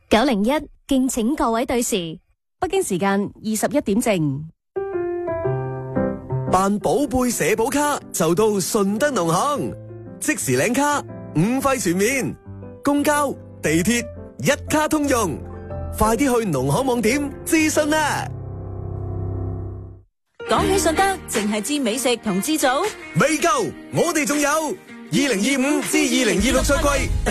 901，敬請各位對時。 北京時間21點正。 辦寶貝社保卡就到順德農行，即時領卡5費全面，公交、地鐵一卡通用，快啲去農行網點諮詢啦！ 講起順德，淨係知美食同知組未夠，我哋仲有2025至2026賽季。